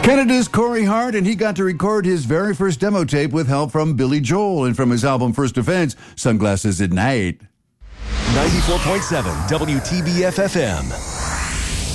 Canada's Corey Hart, and he got to record his very first demo tape with help from Billy Joel and from his album First Offense, Sunglasses at Night. 94.7 WTBF FM.